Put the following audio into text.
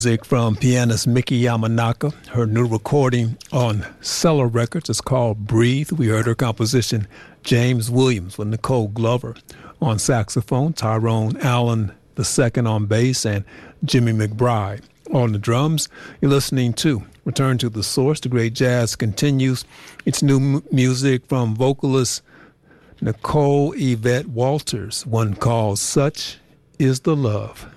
Music from pianist Miki Yamanaka. Her new recording on Cellar Records is called Breathe. We heard her composition James Williams with Nicole Glover on saxophone, Tyrone Allen II on bass, and Jimmy McBride on the drums. You're listening to Return to the Source. The great jazz continues. It's new music from vocalist Nicole Yvette Walters, one called Such is the Love.